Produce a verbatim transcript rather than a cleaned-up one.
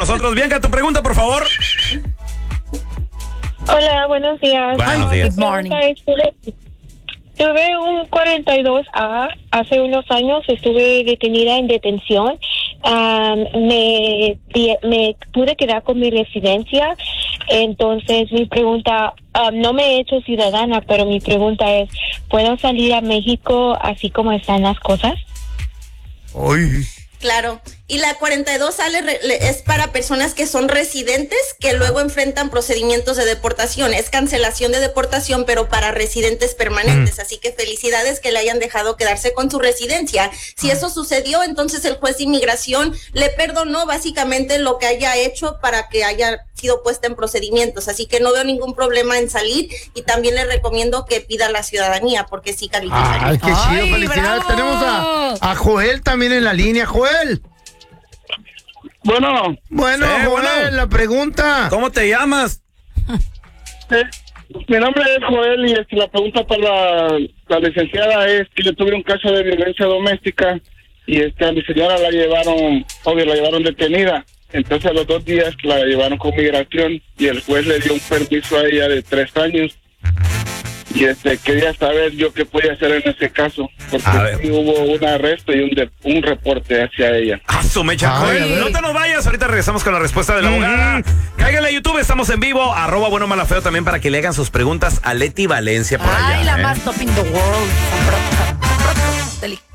nosotros. Bianca, tu pregunta, por favor. Hola, buenos días. Buenos días. Good morning. Tuve un cuarenta y dos A hace unos años, estuve detenida en detención. Um, me, me pude quedar con mi residencia. Entonces, mi pregunta, um, no me he hecho ciudadana, pero mi pregunta es, ¿puedo salir a México así como están las cosas? Ay. Claro, y la cuarenta y dos sale es para personas que son residentes que luego enfrentan procedimientos de deportación. Es cancelación de deportación, pero para residentes permanentes. Mm. Así que felicidades que le hayan dejado quedarse con su residencia. Si eso sucedió, entonces el juez de inmigración le perdonó básicamente lo que haya hecho para que haya sido puesta en procedimientos. Así que no veo ningún problema en salir y también le recomiendo que pida la ciudadanía porque sí califica. Ay, qué chido, Ay, felicidades. bravo. Tenemos a, a Joel también en la línea. Joel. Bueno, Bueno, Sí, Joel, bueno. la pregunta. ¿Cómo te llamas? eh, mi nombre es Joel y este, la pregunta para la, la licenciada es que yo tuve un caso de violencia doméstica y este, a mi señora la llevaron, obvio, la llevaron detenida. Entonces a los dos días la llevaron con migración y el juez le dio un permiso a ella de tres años. Y este quería saber yo qué podía hacer en ese caso, porque sí hubo un arresto y un, de, un reporte hacia ella. ¡Ah, su mecha! Ay, Joel, no te nos vayas, ahorita regresamos con la respuesta de la abogada. Cáiganle a YouTube, estamos en vivo, arroba bueno mala feo también para que le hagan sus preguntas a Leti Valencia por allá. Ay, la ¿eh? más top in the world. Delicada.